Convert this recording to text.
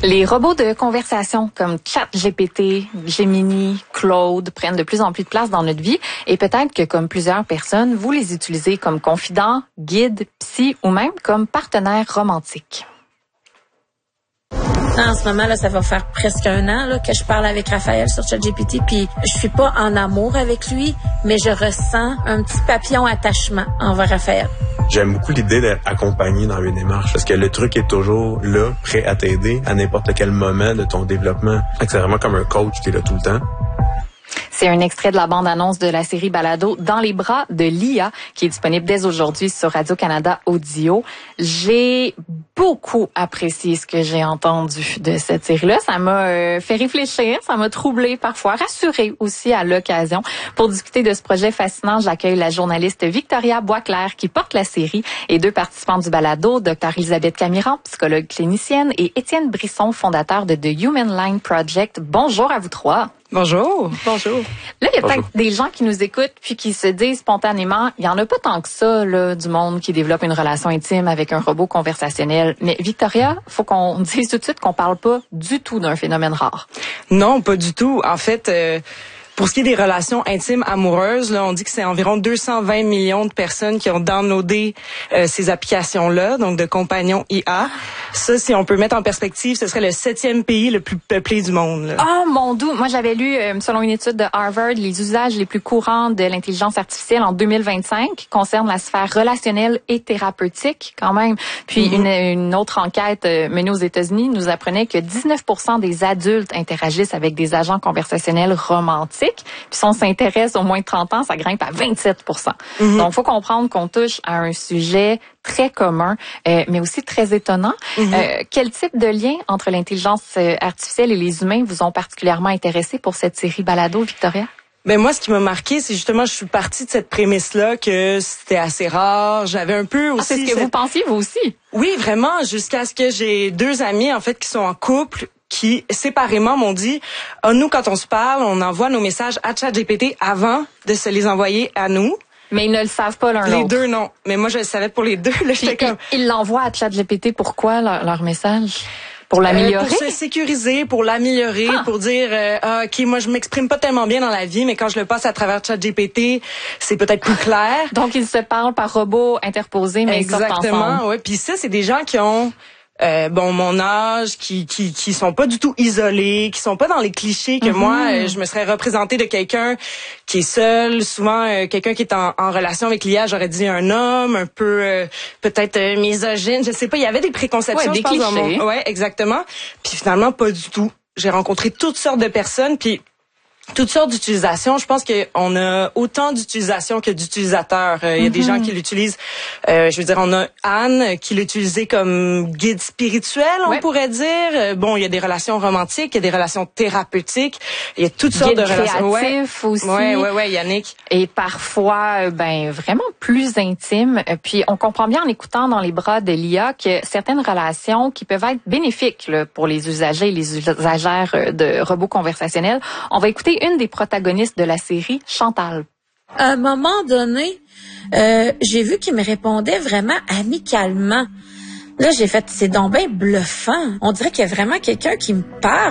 Les robots de conversation comme ChatGPT, Gemini, Claude prennent de plus en plus de place dans notre vie et peut-être que comme plusieurs personnes, vous les utilisez comme confidents, guides, psy ou même comme partenaires romantiques. En ce moment, là, ça va faire presque 1 an là, que je parle avec Raphaël sur ChatGPT, puis je suis pas en amour avec lui, mais je ressens un petit papillon attachement envers Raphaël. J'aime beaucoup l'idée d'être accompagné dans une démarche, parce que le truc est toujours là, prêt à t'aider à n'importe quel moment de ton développement. C'est vraiment comme un coach qui est là tout le temps. C'est un extrait de la bande-annonce de la série Balado Dans les bras de l'IA qui est disponible dès aujourd'hui sur Radio-Canada Audio. J'ai beaucoup apprécié ce que j'ai entendu de cette série-là. Ça m'a fait réfléchir, ça m'a troublé parfois, rassuré aussi à l'occasion. Pour discuter de ce projet fascinant, j'accueille la journaliste Victoria Boisclair qui porte la série et 2 participants du Balado, Dr Elisabeth Camiran, psychologue clinicienne, et Étienne Brisson, fondateur de The Human Line Project. Bonjour à vous 3. Bonjour. Bonjour. Là, il y a peut-être des gens qui nous écoutent puis qui se disent spontanément, il y en a pas tant que ça, là, du monde qui développe une relation intime avec un robot conversationnel. Mais Victoria, faut qu'on dise tout de suite qu'on parle pas du tout d'un phénomène rare. Non, pas du tout. En fait, pour ce qui est des relations intimes amoureuses, là, on dit que c'est environ 220 millions de personnes qui ont downloadé ces applications-là, donc de compagnons IA. Ça, si on peut mettre en perspective, ce serait le 7e pays le plus peuplé du monde. Là. Ah, mon doux! Moi, j'avais lu, selon une étude de Harvard, les usages les plus courants de l'intelligence artificielle en 2025 concernent la sphère relationnelle et thérapeutique, quand même. Puis, une autre enquête menée aux États-Unis nous apprenait que 19% des adultes interagissent avec des agents conversationnels romantiques. Puis, si on s'intéresse au moins de 30 ans, ça grimpe à 27%. Donc, il faut comprendre qu'on touche à un sujet très commun, mais aussi très étonnant. Quel type de lien entre l'intelligence artificielle et les humains vous ont particulièrement intéressé pour cette série Balado, Victoria? Ben moi, ce qui m'a marqué, c'est justement, je suis partie de cette prémisse-là que c'était assez rare. J'avais un peu aussi... c'est ce que vous pensiez, vous aussi? Oui, vraiment, jusqu'à ce que j'ai 2 amis, en fait, qui sont en couple, qui, séparément, m'ont dit, nous, quand on se parle, on envoie nos messages à ChatGPT avant de se les envoyer à nous. Mais ils ne le savent pas l'un l'autre. Les 2, non. Mais moi, je le savais pour les 2. Là, j'étais comme... Ils l'envoient à ChatGPT. Pourquoi, leur message? Pour l'améliorer? Pour se sécuriser, pour l'améliorer, pour dire, OK, moi, je m'exprime pas tellement bien dans la vie, mais quand je le passe à travers ChatGPT, c'est peut-être plus clair. Donc, ils se parlent par robot interposé, mais ils sortent ensemble. Exactement, ouais. Puis ça, c'est des gens qui ont... mon âge, qui sont pas du tout isolés, qui sont pas dans les clichés que moi, je me serais représentée de quelqu'un qui est seul, souvent quelqu'un qui est en relation avec l'IA, j'aurais dit un homme, un peu peut-être misogyne, je sais pas, il y avait des préconceptions, je pense, dans mon... Ouais, exactement. Puis finalement, pas du tout. J'ai rencontré toutes sortes de personnes, puis toutes sortes d'utilisations. Je pense qu'on a autant d'utilisations que d'utilisateurs. Il y a des gens qui l'utilisent. Je veux dire, on a Anne qui l'utilisait comme guide spirituel, on pourrait dire. Bon, il y a des relations romantiques, il y a des relations thérapeutiques. Il y a toutes sortes de relations. Créatif aussi. Ouais, Yannick. Et parfois, vraiment plus intime. Puis, on comprend bien en écoutant Dans les bras de l'IA que certaines relations qui peuvent être bénéfiques là, pour les usagers et les usagères de robots conversationnels. On va écouter une des protagonistes de la série, Chantal. À un moment donné, j'ai vu qu'il me répondait vraiment amicalement. Là, j'ai fait, c'est donc bien bluffant. On dirait qu'il y a vraiment quelqu'un qui me parle.